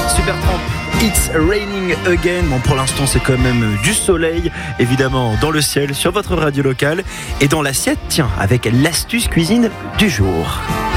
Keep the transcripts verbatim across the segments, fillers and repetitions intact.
Supertramp, It's Raining Again. Bon, pour l'instant, c'est quand même du soleil, évidemment, dans le ciel, sur votre radio locale. Et dans l'assiette, tiens, avec l'astuce cuisine du jour.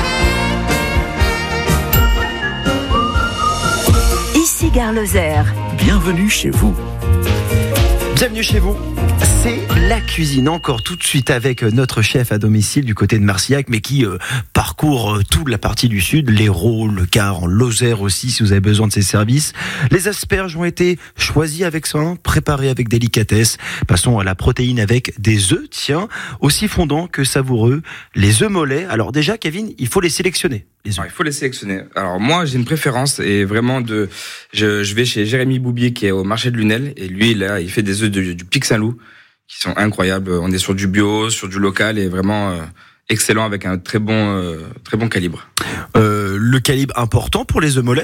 Ici Gare Lozère. Bienvenue chez vous. Bienvenue chez vous. C'est la cuisine, encore tout de suite avec notre chef à domicile du côté de Marcillac, mais qui euh, parcourt euh, toute la partie du sud, l'Hérault, le Gard, en Lozère aussi, si vous avez besoin de ses services. Les asperges ont été choisies avec soin, préparées avec délicatesse. Passons à la protéine avec des œufs, tiens, aussi fondants que savoureux. Les œufs mollets, alors déjà, Kevin, il faut les sélectionner. Les œufs. Alors, il faut les sélectionner. Alors moi, j'ai une préférence et vraiment de, je, je vais chez Jérémy Boubier qui est au marché de Lunel et lui là, il fait des œufs de, du Pic Saint-Loup qui sont incroyables. On est sur du bio, sur du local et vraiment euh, excellent avec un très bon, euh, très bon calibre. Euh, le calibre important pour les œufs mollets ?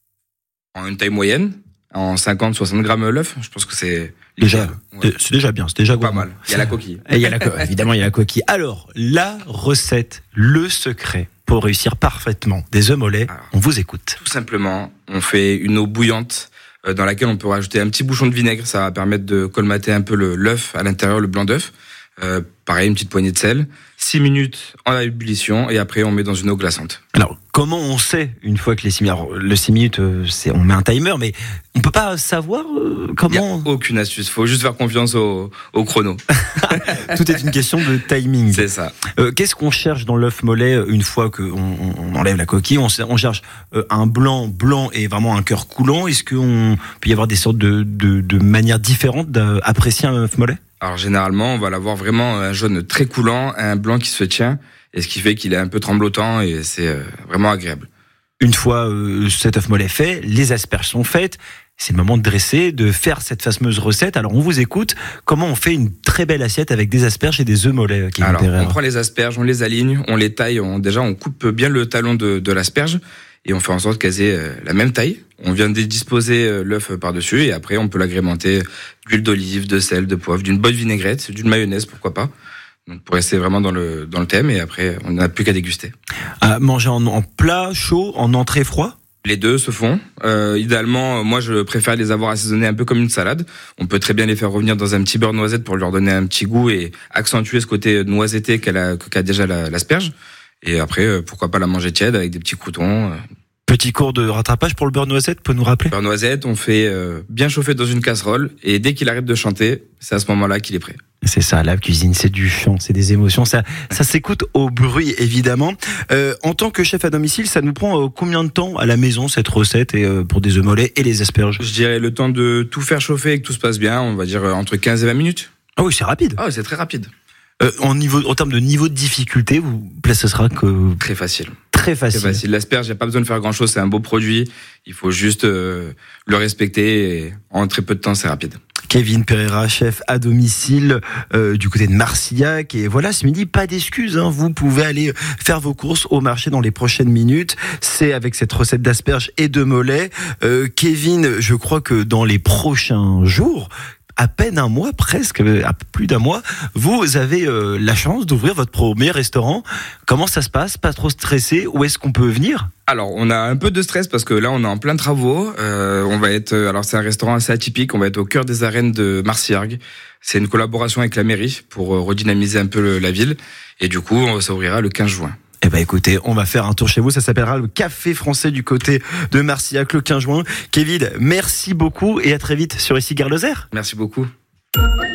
En une taille moyenne, en cinquante à soixante grammes l'œuf, je pense que c'est déjà, ouais. c'est déjà bien, c'est déjà pas gourmand. mal. Il y a la coquille. Et il y a la co- évidemment, il y a la coquille. Alors, la recette, le secret pour réussir parfaitement des œufs mollets, Alors, on vous écoute. Tout simplement, on fait une eau bouillante euh, dans laquelle on peut rajouter un petit bouchon de vinaigre, ça va permettre de colmater un peu le, l'œuf à l'intérieur, le blanc d'œuf. Euh, pareil, une petite poignée de sel. six minutes en ébullition et après on met dans une eau glaçante. Alors, comment on sait une fois que les six minutes, alors, le six minutes, euh, c'est, on met un timer, mais on peut pas savoir euh, Il n'y a comment. aucune astuce, faut juste faire confiance au, au chrono. Tout est une question de timing. C'est ça. Euh, qu'est-ce qu'on cherche dans l'œuf mollet une fois qu'on on, on enlève la coquille? On, on cherche euh, un blanc, blanc et vraiment un cœur coulant. Est-ce qu'on peut y avoir des sortes de, de, de manières différentes d'apprécier un œuf mollet? Alors généralement, on va l'avoir vraiment un jaune très coulant, un blanc qui se tient, et ce qui fait qu'il est un peu tremblotant et c'est euh, vraiment agréable. Une fois euh, cet œuf mollet fait, les asperges sont faites. C'est le moment de dresser, de faire cette fameuse recette. Alors on vous écoute. Comment on fait une très belle assiette avec des asperges et des œufs mollets? Alors on prend les asperges, on les aligne, on les taille. On, déjà on coupe bien le talon de, de l'asperge et on fait en sorte qu'elles aient euh, la même taille. On vient de disposer euh, l'œuf par-dessus et après on peut l'agrémenter d'huile d'olive, de sel, de poivre, d'une bonne vinaigrette, d'une mayonnaise, pourquoi pas. Donc pour rester vraiment dans le dans le thème et après on n'a plus qu'à déguster. À manger en, en plat chaud, en entrée froid? Les deux se font. Euh, idéalement, moi, je préfère les avoir assaisonnés un peu comme une salade. On peut très bien les faire revenir dans un petit beurre noisette pour leur donner un petit goût et accentuer ce côté noisetté qu'elle a, qu'a déjà la, l'asperge. Et après, euh, pourquoi pas la manger tiède avec des petits croutons. Petit cours de rattrapage pour le beurre noisette, peut nous rappeler? Beurre noisette, on fait euh, bien chauffer dans une casserole et dès qu'il arrête de chanter, c'est à ce moment-là qu'il est prêt. C'est ça, la cuisine, c'est du chant, c'est des émotions, ça, ça s'écoute au bruit, évidemment. Euh, en tant que chef à domicile, ça nous prend euh, combien de temps à la maison, cette recette, et, euh, pour des œufs mollets et les asperges? Je dirais le temps de tout faire chauffer et que tout se passe bien, on va dire euh, entre quinze et vingt minutes. Ah oui, c'est rapide. Ah, c'est très rapide. Euh, en, niveau, en termes de niveau de difficulté, vous placez sera que... Très facile. Très facile. C'est facile. L'asperge, il n'y a pas besoin de faire grand-chose, c'est un beau produit. Il faut juste euh, le respecter et en très peu de temps, c'est rapide. Kevin Pereira, chef à domicile euh, du côté de Marcillac. Et voilà, ce midi, pas d'excuses, hein, vous pouvez aller faire vos courses au marché dans les prochaines minutes. C'est avec cette recette d'asperges et de mollets. Euh, Kevin, je crois que dans les prochains jours, à peine un mois, presque, à plus d'un mois, vous avez euh, la chance d'ouvrir votre premier restaurant. Comment ça se passe? Pas trop stressé? Où est-ce qu'on peut venir? Alors, on a un peu de stress parce que là, on est en plein travaux. Euh, on va être, alors c'est un restaurant assez atypique. On va être au cœur des arènes de Marcillac. C'est une collaboration avec la mairie pour redynamiser un peu le, la ville. Et du coup, ça ouvrira le quinze juin. Eh ben écoutez, on va faire un tour chez vous. Ça s'appellera le Café Français du côté de Marcillac le quinze juin. Kevin, merci beaucoup et à très vite sur Ici Gare Lozère. Merci beaucoup.